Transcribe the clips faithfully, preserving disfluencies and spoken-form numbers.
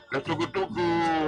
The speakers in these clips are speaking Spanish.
Los tucutucu,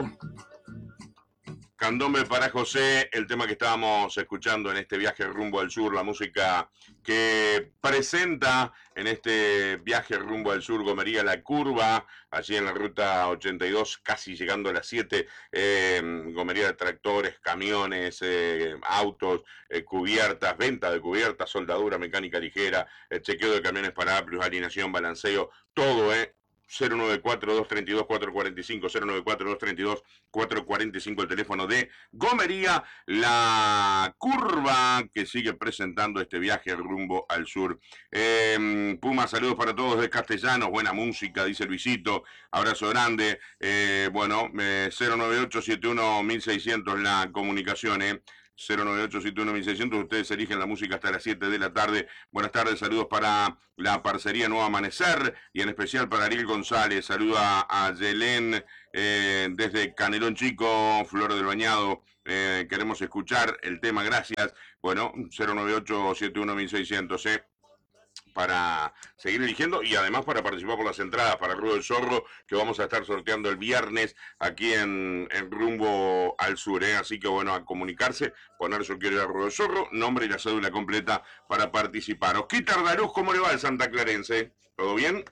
Candombe para José, el tema que estábamos escuchando en este viaje rumbo al sur, la música que presenta en este viaje rumbo al sur Gomería La Curva, allí en la ruta ochenta y dos, casi llegando a las siete, eh, Gomería de tractores, camiones, eh, autos, eh, cubiertas, venta de cubiertas, soldadura, mecánica ligera, eh, chequeo de camiones para amplios, alineación, balanceo, todo, eh, cero nueve cuatro, dos tres dos, cuatro cuatro cinco, cero nueve cuatro, dos tres dos, cuatro cuatro cinco, el teléfono de Gomería La Curva, que sigue presentando este viaje rumbo al sur. Eh, Puma, saludos para todos de Castellanos, buena música, dice Luisito, abrazo grande. Eh, bueno, eh, cero nueve ocho siete uno mil seiscientos la comunicación, eh. cero nueve ocho siete uno mil seiscientos, ustedes eligen la música hasta las siete de la tarde. Buenas tardes, saludos para la parcería Nuevo Amanecer y en especial para Ariel González. Saluda a Yelén eh, desde Canelón Chico, Flor del Bañado. Eh, queremos escuchar el tema, gracias. Bueno, cero nueve ocho siete uno mil seiscientos, eh. para seguir eligiendo y además para participar por las entradas para Rudo del Zorro, que vamos a estar sorteando el viernes aquí en, en Rumbo al Sur, ¿eh? Así que bueno, a comunicarse, poner yo quiero ir a Rudo del Zorro, nombre y la cédula completa para participar. Osquitar Daruz, ¿cómo le va el Santa Clarense? ¿Todo bien?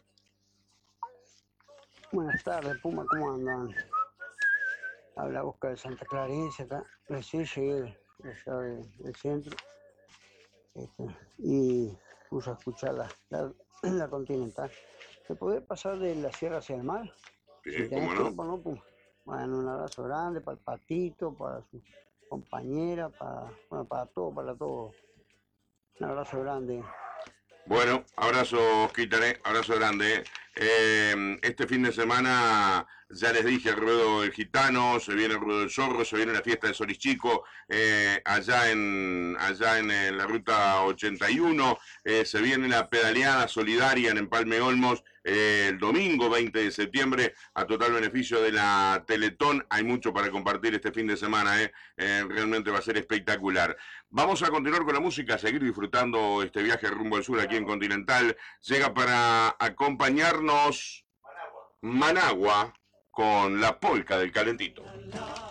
Buenas tardes, Puma, ¿cómo andan? Habla Oscar de Santa Clarencia, acá. Recién llegué allá del centro este, y puse a escuchar la, la, la Continental. ¿Se puede pasar de la sierra hacia el mar? Sí, Si ¿cómo tenés no? tiempo, ¿no, Puma? Bueno, un abrazo grande para el Patito, para su compañera, para, bueno, para todo, para todo. Un abrazo grande. Bueno, abrazo, Osquitar, ¿eh? Abrazo grande. Eh, este fin de semana, ya les dije, el ruedo del gitano, se viene el ruedo del zorro, se viene la fiesta de Solis Chico, eh, allá en allá en, en la ruta ochenta y uno, eh, se viene la pedaleada solidaria en Empalme Olmos, eh, el domingo veinte de septiembre, a total beneficio de la Teletón. Hay mucho para compartir este fin de semana, eh. Eh, realmente va a ser espectacular. Vamos a continuar con la música, a seguir disfrutando este viaje rumbo al sur aquí en Continental. Llega para acompañarnos Managua con la polca del calentito.